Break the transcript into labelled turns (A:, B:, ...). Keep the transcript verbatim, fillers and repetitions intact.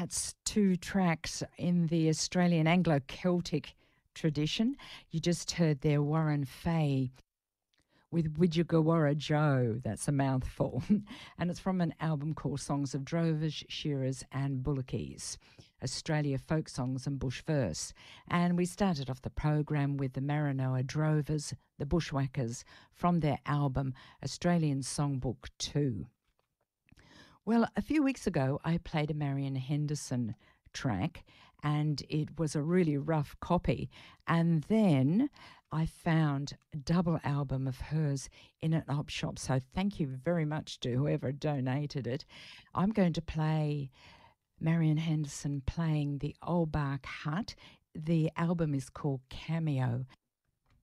A: That's two tracks in the Australian Anglo-Celtic tradition. You just heard there Warren Fay with Widjagawara Joe. That's a mouthful. And it's from an album called Songs of Drovers, Shearers and Bullockies, Australia Folk Songs and Bush Verse. And we started off the program with the Maranoa Drovers, the Bushwhackers, from their album Australian Songbook two. Well, a few weeks ago, I played a Marion Henderson track, and it was a really rough copy. And then I found a double album of hers in an op shop. So thank you very much to whoever donated it. I'm going to play Marion Henderson playing the Old Bark Hut. The album is called Cameo.